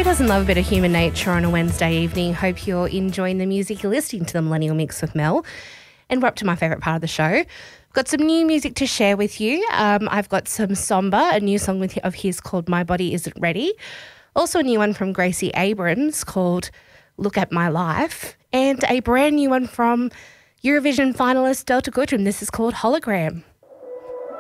Who doesn't love a bit of human nature on a Wednesday evening? Hope you're enjoying the music. You're listening to the Millennial Mix with Mel. And we're up to my favourite part of the show. Got some new music to share with you. I've got some Somba, a new song of his called My Body Isn't Ready. Also a new one from Gracie Abrams called Look at My Life. And a brand new one from Eurovision finalist Delta Goodrem. This is called Hologram.